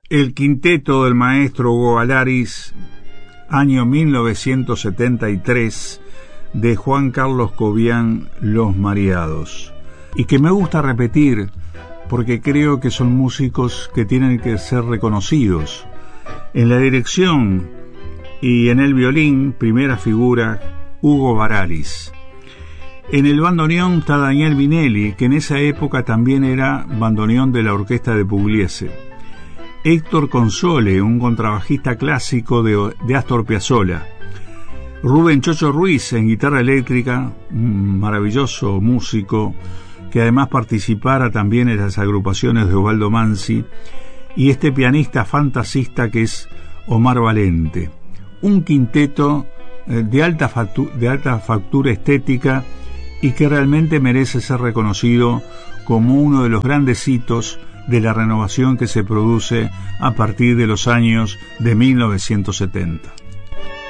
El quinteto del maestro Hugo Valaris, año 1973, de Juan Carlos Cobian, Los Mareados. Y que me gusta repetir, porque creo que son músicos que tienen que ser reconocidos. En la dirección y en el violín, primera figura, Hugo Valaris. En el bandoneón está Daniel Vinelli, que en esa época también era bandoneón de la orquesta de Pugliese. Héctor Console, un contrabajista clásico de Astor Piazzolla. Rubén Chocho Ruiz en guitarra eléctrica, un maravilloso músico que además participara también en las agrupaciones de Osvaldo Manzi, y este pianista fantasista que es Omar Valente. Un quinteto de alta factura estética y que realmente merece ser reconocido como uno de los grandes hitos de la renovación que se produce a partir de los años de 1970.